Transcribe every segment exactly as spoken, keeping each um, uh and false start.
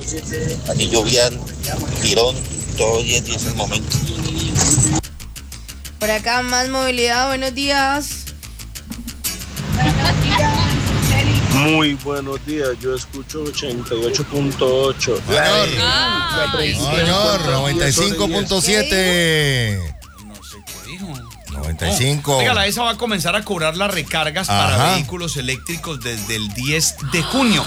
Aquí llovían tirón todos los días y es el momento. Por acá más movilidad, buenos días. Muy buenos días, yo escucho ochenta y ocho punto ocho. Señor, ah, señor, noventa y cinco punto siete. No sé qué dijo. noventa y cinco. Oiga, la E S A va a comenzar a cobrar las recargas Ajá. para vehículos eléctricos desde el diez de junio.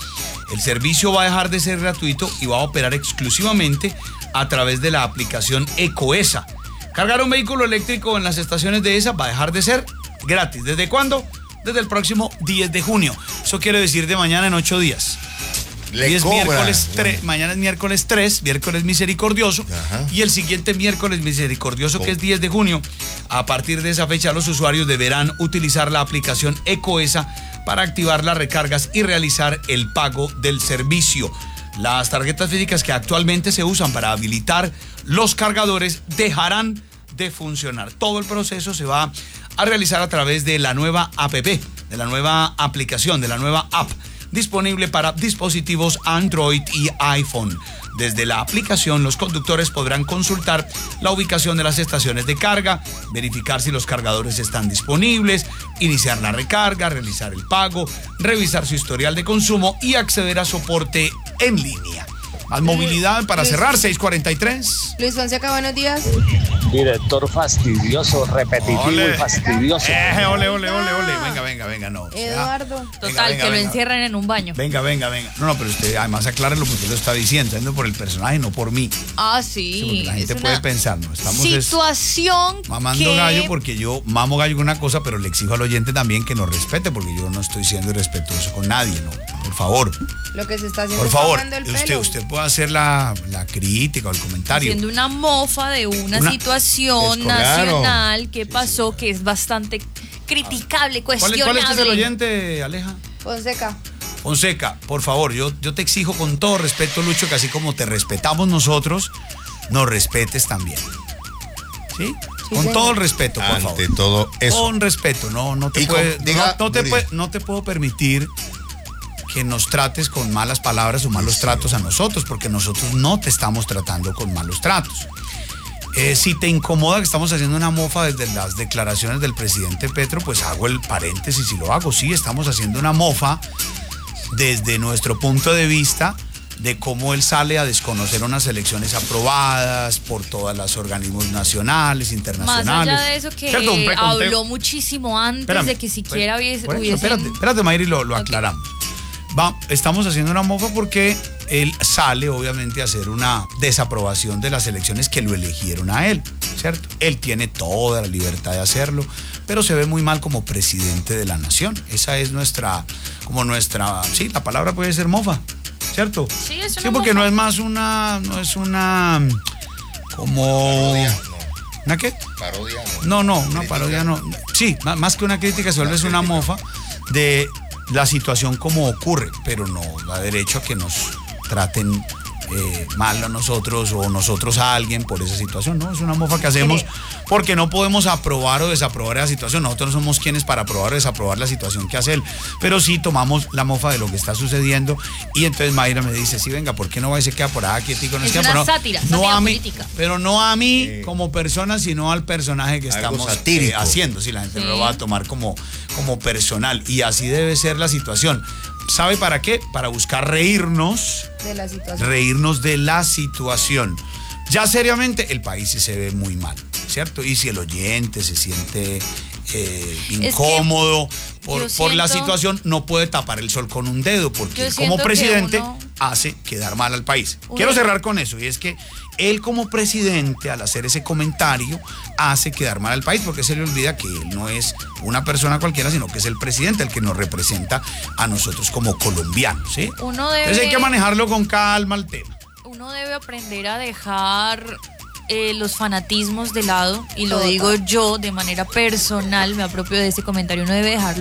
El servicio va a dejar de ser gratuito y va a operar exclusivamente a través de la aplicación EcoESA. Cargar un vehículo eléctrico en las estaciones de E S A va a dejar de ser gratis. ¿Desde cuándo? Desde el próximo diez de junio. Eso quiere decir de mañana en ocho días. Le Hoy es cobran. miércoles tres, mañana es miércoles tres, miércoles misericordioso. Ajá. Y el siguiente miércoles misericordioso, que es diez de junio. A partir de esa fecha, los usuarios deberán utilizar la aplicación EcoESA para activar las recargas y realizar el pago del servicio. Las tarjetas físicas que actualmente se usan para habilitar los cargadores dejarán de funcionar. Todo el proceso se va a realizar a través de la nueva app, de la nueva aplicación, de la nueva app, disponible para dispositivos Android y iPhone. Desde la aplicación, los conductores podrán consultar la ubicación de las estaciones de carga, verificar si los cargadores están disponibles, iniciar la recarga, realizar el pago, revisar su historial de consumo y acceder a soporte en línea. Más movilidad para cerrar, seis cuarenta y tres. Luis Fonseca, buenos días. Director fastidioso, repetitivo Ole. y fastidioso. Eh, ole, ole, ole, ole. Venga, venga, venga, no. Eduardo. Venga, Total, venga, que lo venga. encierran en un baño. Venga, venga, venga. No, no, pero usted además aclárelo porque lo está diciendo, ¿entiende? Por el personaje, no por mí. Ah, Sí, sí. porque la gente es puede una pensar, ¿no? Estamos es situación mamando que... gallo porque yo mamo gallo con una cosa, pero le exijo al oyente también que nos respete porque yo no estoy siendo irrespetuoso con nadie, ¿no? Por favor, Lo que se está haciendo por es favor. tomando el Usted, pelo. usted puede hacer la, la crítica o el comentario. Haciendo una mofa de una, Una- situación es nacional que pasó, que es bastante criticable, ¿Cuál, es- cuestionable. ¿Cuál es el oyente, Aleja? Fonseca. Fonseca, por favor, yo, yo te exijo con todo respeto, Lucho, que así como te respetamos nosotros, nos respetes también. ¿Sí? Sí, con señor. todo el respeto, por favor. Ante todo eso. Con respeto, no, no te, Y con- puede- diga, no, no te Nuria. puede- no te puedo permitir que nos trates con malas palabras o malos tratos a nosotros, porque nosotros no te estamos tratando con malos tratos. Eh, si te incomoda que estamos haciendo una mofa desde las declaraciones del presidente Petro, pues hago el paréntesis y lo hago. Sí, estamos haciendo una mofa desde nuestro punto de vista de cómo él sale a desconocer unas elecciones aprobadas por todos los organismos nacionales, Más internacionales. allá de eso, que ¿Cierto? Un preconteo. habló muchísimo antes Espérame, de que siquiera pues, hubiese... por eso, hubiesen- espérate, espérate, Mayri, lo, lo Ok. aclaramos. Va, estamos haciendo una mofa porque él sale, obviamente, a hacer una desaprobación de las elecciones que lo eligieron a él, ¿cierto? Él tiene toda la libertad de hacerlo, pero se ve muy mal como presidente de la nación. Esa es nuestra, como nuestra, sí, la palabra puede ser mofa, ¿cierto? Sí, es una Sí, porque mofa. no es más una, no es una, como... Parodia, no. ¿Una qué? Parodia, No, no. no, una Crítica. parodia no. Sí, má- más que una crítica se vuelve es una mofa de la situación como ocurre, pero no da derecho a que nos traten eh, mal a nosotros o nosotros a alguien por esa situación, ¿no? Es una mofa que hacemos porque no podemos aprobar o desaprobar esa situación. Nosotros no somos quienes para aprobar o desaprobar la situación que hace él, pero sí tomamos la mofa de lo que está sucediendo y entonces Mayra me dice, sí, venga, ¿por qué no va y se queda por aquí? Tico, no Es se queda una por- no, sátira, no sátira a mí, política. pero no a mí Sí. como persona, sino al personaje que Algo estamos satírico. eh, haciendo. Si la gente Sí. lo va a tomar como, como personal. Y así debe ser la situación. ¿Sabe para qué? Para buscar reírnos, De la situación. reírnos de la situación. Ya seriamente, el país sí se ve muy mal, ¿cierto? Y si el oyente se siente eh, incómodo por, yo por la siento- situación, no puede tapar el sol con un dedo, porque Yo él como siento que presidente uno- hace quedar mal al país. Uno- Quiero cerrar con eso, y es que él como presidente, al hacer ese comentario, hace quedar mal al país, porque se le olvida que él no es una persona cualquiera, sino que es el presidente el que nos representa a nosotros como colombianos, ¿sí? Uno debe... Entonces hay que manejarlo con calma el tema. Uno debe aprender a dejar eh, los fanatismos de lado, y lo Total. digo yo de manera personal, me apropio de ese comentario. Uno debe dejar los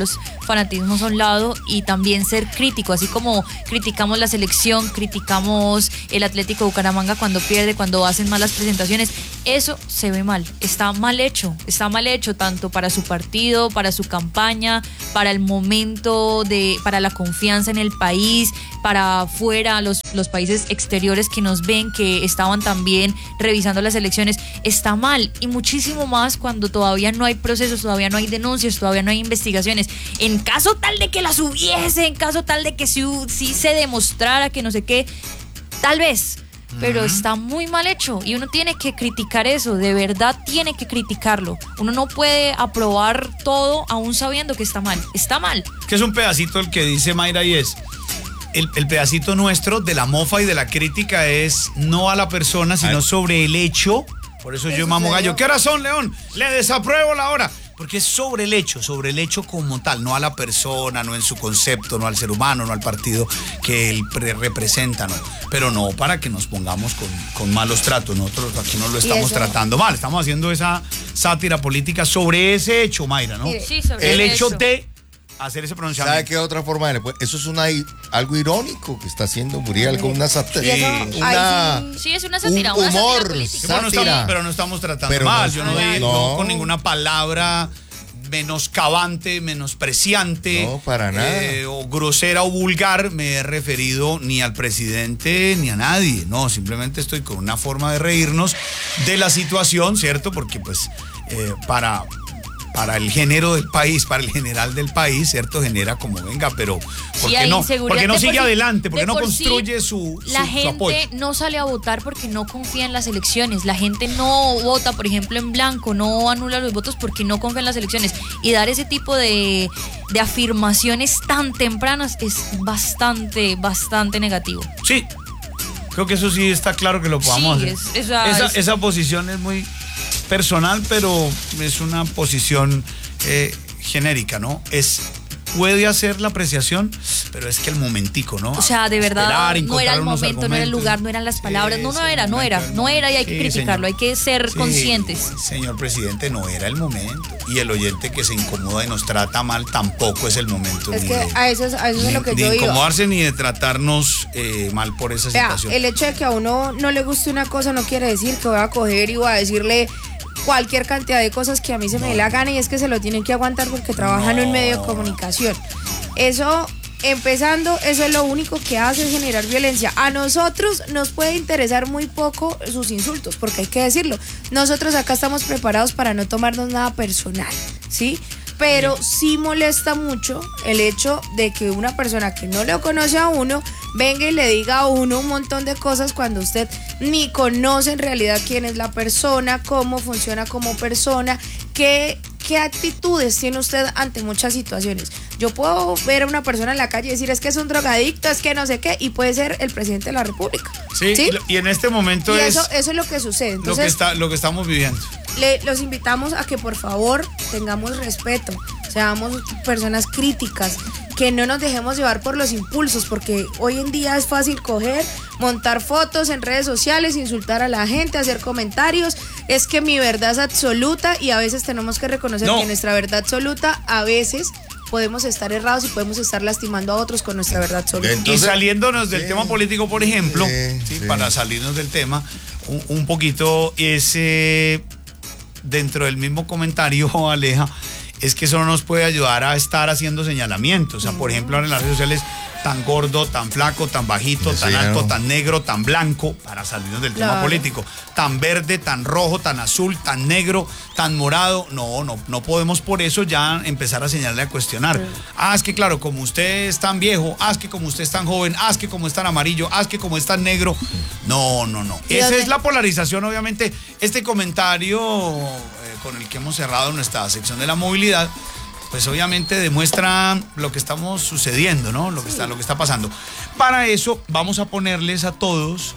fanatismos a un lado y también ser crítico, así como criticamos la selección, criticamos el Atlético Bucaramanga cuando pierde, cuando hacen malas presentaciones. Eso se ve mal, está mal hecho, está mal hecho tanto para su partido, para su campaña, para el momento de, para la confianza en el país, para afuera, los, los países exteriores que nos ven, que estaban también revisando las elecciones. Está mal, y muchísimo más cuando todavía no hay procesos, todavía no hay denuncias, todavía no hay investigaciones. En caso tal de que las hubiese, en caso tal de que sí, sí se demostrara que no sé qué, tal vez, pero uh-huh. está muy mal hecho y uno tiene que criticar eso, de verdad tiene que criticarlo. Uno no puede aprobar todo aún sabiendo que está mal, está mal. Que es un pedacito el que dice Mayra y es... El, el pedacito nuestro de la mofa y de la crítica es no a la persona, sino Ay. sobre el hecho. Por eso yo mamo gallo. ¿Qué horas son, León? Le desapruebo la hora. Porque es sobre el hecho, sobre el hecho como tal, no a la persona, no en su concepto, no al ser humano, no al partido que él representa, no. Pero no para que nos pongamos con, con malos tratos. Nosotros aquí no lo estamos tratando mal. Estamos haciendo esa sátira política sobre ese hecho, Mayra, ¿no? Sí, sobre el, el hecho. hecho de hacer ese pronunciamiento. ¿Sabe qué otra forma de pues, eso es una algo irónico que está haciendo Muriel con una sátira? Sí. Una, sí, es una sátira, un una humor, sátira política. Pero no, estamos, pero no estamos tratando pero mal. No, Yo no, no, no, no con ninguna palabra menoscabante, menospreciante, no, para nada. Eh, o grosera o vulgar me he referido ni al presidente ni a nadie. No, simplemente estoy con una forma de reírnos de la situación, ¿cierto? Porque pues eh, para... para el género del país, para el general del país, ¿cierto? Genera como venga, pero ¿por sí, qué no? ¿Por qué no sigue sí, adelante? ¿Por qué no por construye sí, su, su La su gente apoyo? no sale a votar porque no confía en las elecciones. La gente no vota, por ejemplo, en blanco, no anula los votos porque no confía en las elecciones. Y dar ese tipo de, de afirmaciones tan tempranas es bastante, bastante negativo. Sí, creo que eso sí está claro que lo podamos sí, hacer. Es, esa, esa, es, esa posición es muy personal, pero es una posición eh, genérica, ¿no? Es, puede hacer la apreciación, pero es que el momentico, ¿no? O sea, de verdad, Esperar, no era el unos momento, no era el lugar, no eran las palabras, sí, no, no era, no era, no era y hay que sí, criticarlo, señor. Hay que ser sí, conscientes. Señor presidente, no era el momento. Y el oyente que se incomoda y nos trata mal tampoco es el momento. Es ni que de, a eso, a eso ni, es lo que ni yo de digo. incomodarse ni de tratarnos eh, mal por esa Vea, situación. El hecho de que a uno no le guste una cosa no quiere decir que voy a coger y voy a decirle cualquier cantidad de cosas que a mí se me dé la gana, y es que se lo tienen que aguantar porque trabajan no. en un medio de comunicación. Eso, empezando, eso es lo único que hace es generar violencia. A nosotros nos puede interesar muy poco sus insultos, porque hay que decirlo, nosotros acá estamos preparados para no tomarnos nada personal, ¿sí? Pero sí molesta mucho el hecho de que una persona que no lo conoce a uno venga y le diga a uno un montón de cosas cuando usted ni conoce en realidad quién es la persona, cómo funciona como persona, qué, qué actitudes tiene usted ante muchas situaciones. Yo puedo ver a una persona en la calle y decir es que es un drogadicto, es que no sé qué, y puede ser el presidente de la República. Sí, ¿sí? Y en este momento y es... Eso, eso es lo que sucede. Entonces, lo, que está, lo que estamos viviendo. Le, los invitamos a que por favor tengamos respeto, seamos personas críticas, que no nos dejemos llevar por los impulsos, porque hoy en día es fácil coger, montar fotos en redes sociales, insultar a la gente, hacer comentarios. Es que mi verdad es absoluta y a veces tenemos que reconocer no. que nuestra verdad absoluta a veces podemos estar errados y podemos estar lastimando a otros con nuestra verdad absoluta. Entonces, y saliéndonos del sí, tema político, por ejemplo, sí, ¿sí? Sí. para salirnos del tema, un, un poquito ese... dentro del mismo comentario, Aleja, es que eso no nos puede ayudar a estar haciendo señalamientos. O sea, por ejemplo, en las redes sociales, tan gordo, tan flaco, tan bajito, Sí, tan alto, no. tan negro, tan blanco, para salirnos del Claro. tema político, tan verde, tan rojo, tan azul, tan negro, tan morado. No, no, no podemos por eso ya empezar a señalarle, a cuestionar. Sí. Ah, es que claro, como usted es tan viejo, ah, es que como usted es tan joven, ah, es que como es tan amarillo, ah, es que como es tan negro. No, no, no. Esa dónde? es la polarización, obviamente. Este comentario eh, con el que hemos cerrado nuestra sección de la movilidad, pues obviamente demuestra lo que estamos sucediendo, ¿no? Lo que está, lo que está pasando. Para eso vamos a ponerles a todos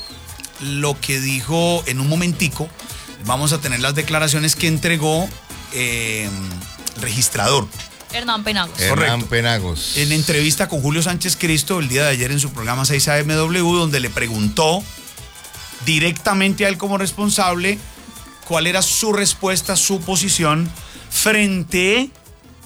lo que dijo en un momentico. Vamos a tener las declaraciones que entregó eh, el registrador. Hernán Penagos. Hernán Correcto. Penagos. En entrevista con Julio Sánchez Cristo el día de ayer en su programa seis A M W, donde le preguntó directamente a él como responsable cuál era su respuesta, su posición frente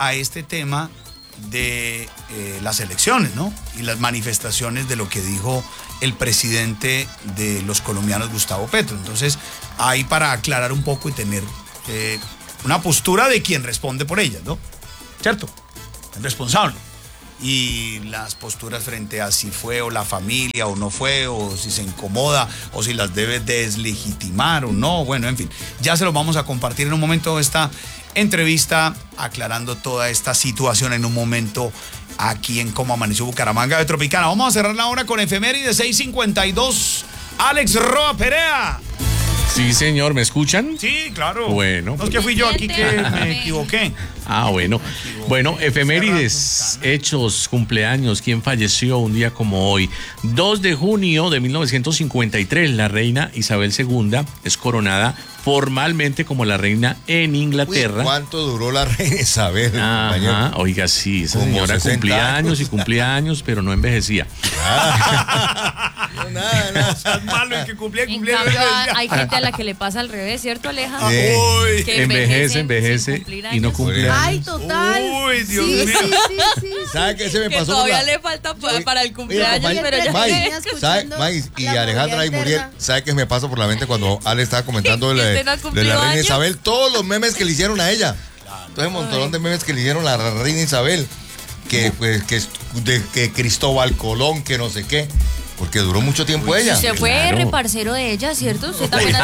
a este tema de eh, las elecciones, ¿no? Y las manifestaciones de lo que dijo el presidente de los colombianos, Gustavo Petro. Entonces, ahí para aclarar un poco y tener eh, una postura de quien responde por ellas, ¿no? ¿Cierto? El responsable. Y las posturas frente a si fue o la familia o no fue, o si se incomoda, o si las debe deslegitimar o no. Bueno, en fin, ya se los vamos a compartir en un momento esta entrevista, aclarando toda esta situación en un momento aquí en Cómo Amaneció Bucaramanga de Tropicana. Vamos a cerrar la hora con efemérides seis cincuenta y dos. Alex Roa Perea. Sí, señor, ¿me escuchan? Sí, claro. Bueno. No es que fui yo aquí que me equivoqué. Ah, bueno. Bueno, efemérides, hechos, cumpleaños, ¿quién falleció un día como hoy? dos de junio de mil novecientos cincuenta y tres, la reina Isabel segunda es coronada formalmente como la reina en Inglaterra. Uy, ¿cuánto duró la reina Isabel? Ajá, oiga, sí, esa Como señora cumplía años. años y cumplía años, pero no envejecía. Ah. No, nada, nada. O sea, es malo el que cumplía, En cumplía. cambio, cumplía. hay gente a la que le pasa al revés, ¿cierto, Aleja? Sí. Uy, Que Envejece, sin envejece cumplir y no años. cumple años. Ay, total. Uy, Dios sí, mío. sí, sí, sí, sí. ¿Sabe qué se me Que pasó? todavía por la- le falta pa- para el Oye, cumpleaños, May- pero ya May, Escuchando ¿sabe, May y la Alejandra y movida Muriel, interna. ¿sabe qué me pasó por la mente cuando Ale estaba comentando de la, ¿Que usted no ha de cumplido la reina años? Isabel? Todos los memes que le hicieron a ella. Todo el montón de memes que le hicieron a la reina Isabel. Que, pues, que, de, que Cristóbal Colón, que no sé qué. Porque duró mucho tiempo ella. usted fue Claro. reparcero de ella, ¿cierto? Usted también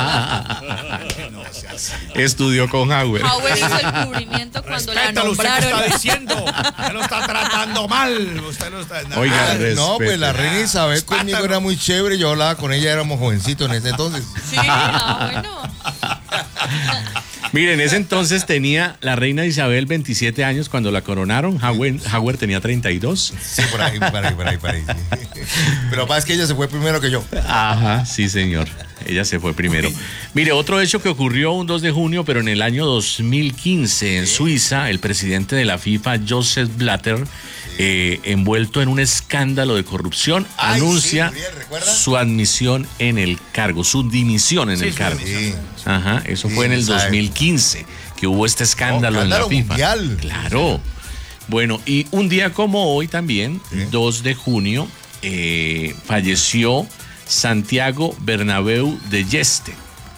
Estudió con Howard. Howard hizo el cubrimiento cuando la Respétalo, usted que nombraron. está diciendo. Usted lo está tratando mal. Usted lo está... Oiga, Ah, no, pues la respete. reina Isabel conmigo era muy chévere. Yo hablaba con ella, éramos jovencitos en ese entonces. Sí, ah, bueno. Miren, en ese entonces tenía la reina Isabel veintisiete años cuando la coronaron. Howard, Howard tenía treinta y dos. Sí, por ahí, por ahí, por ahí, por ahí. Sí. Pero pasa que ella se fue primero que yo. Ajá, sí, señor. Ella se fue primero. Mire, otro hecho que ocurrió un dos de junio, pero en el año dos mil quince, en Suiza, el presidente de la FIFA, Joseph Blatter, eh, envuelto en un escándalo de corrupción, Ay, anuncia sí, Muriel, ¿recuerda? su admisión en el cargo, su dimisión en Sí, el su cargo. Sí. Ajá, eso Sí, fue en el sabe. dos mil quince, que hubo este escándalo Oh, en la escándalo FIFA. mundial. Claro. Bueno, y un día como hoy también, Sí. dos de junio, eh, falleció Santiago Bernabéu de Yeste.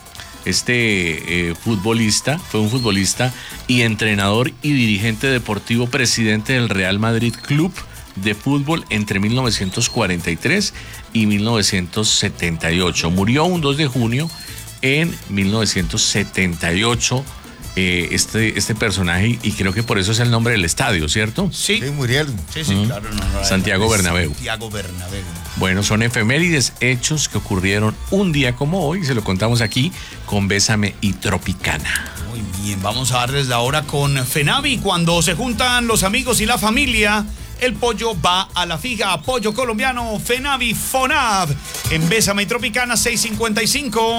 Este eh, futbolista, fue un futbolista y entrenador y dirigente deportivo, presidente del Real Madrid Club de Fútbol entre mil novecientos cuarenta y tres y mil novecientos setenta y ocho. Murió un dos de junio en mil novecientos setenta y ocho eh, este, este personaje, y creo que por eso es el nombre del estadio, ¿cierto? Sí, Sí, Muriel. sí, sí, claro. No, no, Santiago Bernabéu. Santiago Bernabéu. Bueno, son efemérides, hechos que ocurrieron un día como hoy, se lo contamos aquí con Bésame y Tropicana. Muy bien, vamos a darles la hora con Fenavi. Cuando se juntan los amigos y la familia, el pollo va a la fija. Pollo colombiano, Fenavi Fonab. En Bésame y Tropicana seis cincuenta y cinco.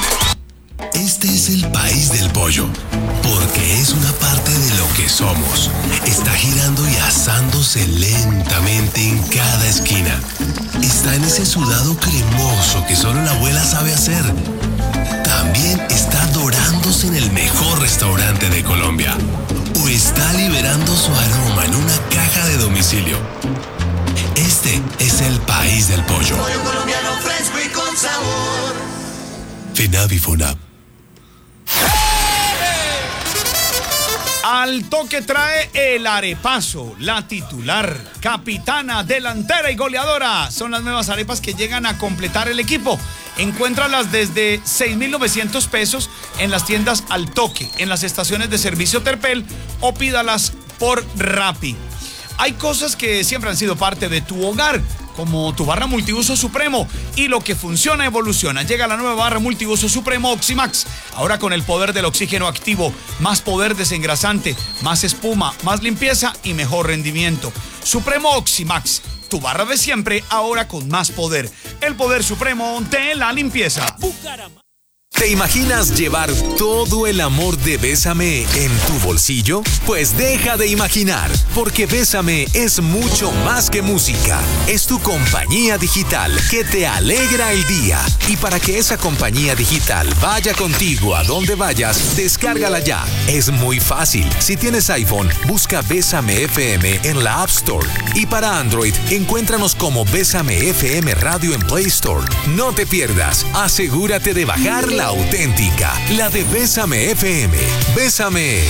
Este es el país del pollo, porque es una parte de lo que somos. Está girando y asándose lentamente en cada esquina. Está en ese sudado cremoso que solo la abuela sabe hacer. También está dorándose en el mejor restaurante de Colombia. O está liberando su aroma en una caja de domicilio. Este es el país del pollo. Pollo colombiano fresco y con sabor. Fenavi Fonab. Al toque trae el arepazo, la titular, capitana, delantera y goleadora. Son las nuevas arepas que llegan a completar el equipo. Encuéntralas desde seis mil novecientos pesos en las tiendas Al Toque, en las estaciones de servicio Terpel, o pídalas por Rappi. Hay cosas que siempre han sido parte de tu hogar, como tu barra multiuso Supremo, y lo que funciona evoluciona. Llega la nueva barra multiuso Supremo Oximax, ahora con el poder del oxígeno activo, más poder desengrasante, más espuma, más limpieza y mejor rendimiento. Supremo Oximax, tu barra de siempre, ahora con más poder. El poder supremo de la limpieza. ¿Te imaginas llevar todo el amor de Bésame en tu bolsillo? Pues deja de imaginar, porque Bésame es mucho más que música. Es tu compañía digital que te alegra el día. Y para que esa compañía digital vaya contigo a donde vayas, descárgala ya. Es muy fácil. Si tienes iPhone, busca Bésame F M en la App Store. Y para Android, encuéntranos como Bésame F M Radio en Play Store. No te pierdas. Asegúrate de bajar la auténtica, la de Bésame F M. Bésame.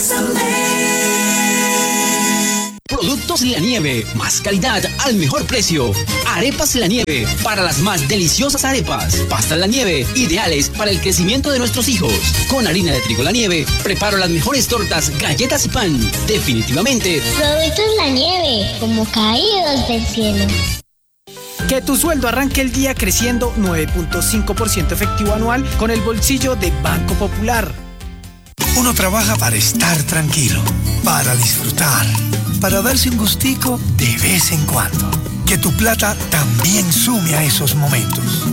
Productos La Nieve, más calidad al mejor precio. Arepas La Nieve, para las más deliciosas arepas. Pastas La Nieve, ideales para el crecimiento de nuestros hijos. Con harina de trigo La Nieve, preparo las mejores tortas, galletas y pan. Definitivamente. Productos La Nieve, como caídos del cielo. Que tu sueldo arranque el día creciendo nueve punto cinco por ciento efectivo anual con el bolsillo de Banco Popular. Uno trabaja para estar tranquilo, para disfrutar, para darse un gustico de vez en cuando. Que tu plata también sume a esos momentos.